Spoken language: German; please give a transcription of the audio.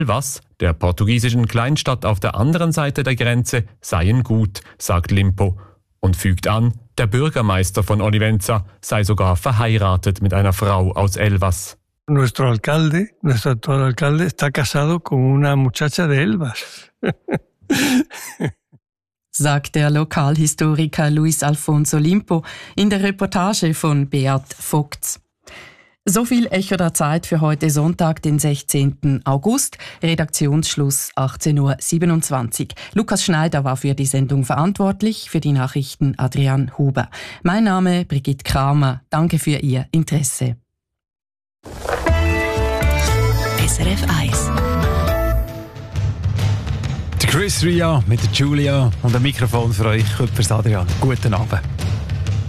Was, der portugiesischen Kleinstadt auf der anderen Seite der Grenze, seien gut, sagt Limpo und fügt an, der Bürgermeister von Olivenza sei sogar verheiratet mit einer Frau aus Elvas. Nuestro actual alcalde, está casado con una muchacha de Elvas. Sagt der Lokalhistoriker Luis Alfonso Limpo in der Reportage von Beat Vogts. So viel Echo der Zeit für heute Sonntag, den 16. August. Redaktionsschluss 18.27 Uhr. Lukas Schneider war für die Sendung verantwortlich, für die Nachrichten Adrian Huber. Mein Name Brigitte Kramer. Danke für Ihr Interesse. SRF 1. Der Chris Ria mit der Julia und ein Mikrofon für euch, Adrian. Guten Abend.